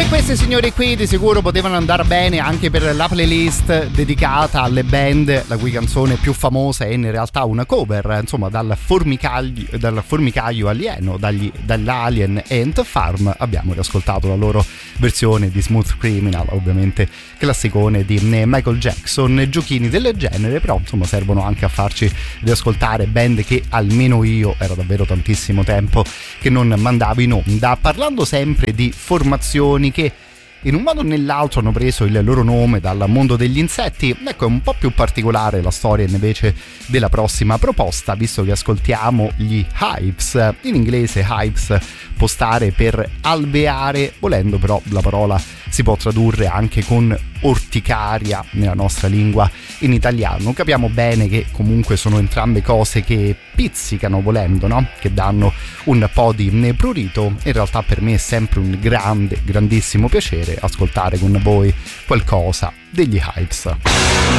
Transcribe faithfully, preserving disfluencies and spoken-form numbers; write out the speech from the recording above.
Che questi signori qui di sicuro potevano andare bene anche per la playlist dedicata alle band la cui canzone più famosa è in realtà una cover, insomma, dal formicaglio, dal formicaio alieno, dagli, dall'Alien Ant Farm abbiamo riascoltato la loro versione di Smooth Criminal, ovviamente classicone di Michael Jackson. Giochini del genere però insomma servono anche a farci riascoltare band che almeno io era davvero tantissimo tempo che non mandavo in onda, parlando sempre di formazioni che in un modo o nell'altro hanno preso il loro nome dal mondo degli insetti. Ecco, è un po' più particolare la storia invece della prossima proposta, visto che ascoltiamo gli Hives. In inglese Hives può stare per alveare, volendo però la parola si può tradurre anche con orticaria nella nostra lingua in italiano. Capiamo bene che comunque sono entrambe cose che pizzicano, volendo, no? Che danno un po' di prurito. In realtà per me è sempre un grande, grandissimo piacere ascoltare con voi qualcosa degli Hives.